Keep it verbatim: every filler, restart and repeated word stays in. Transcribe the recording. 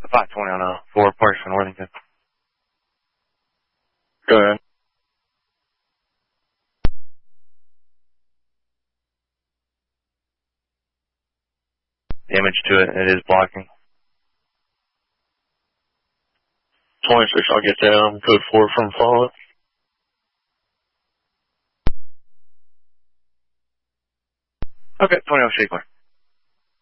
five twenty on a four Parks in Worthington. Go ahead. Damage to it, it is blocking. twenty-six, I'll get down. Code four from follow. Okay, twenty oh Shakler.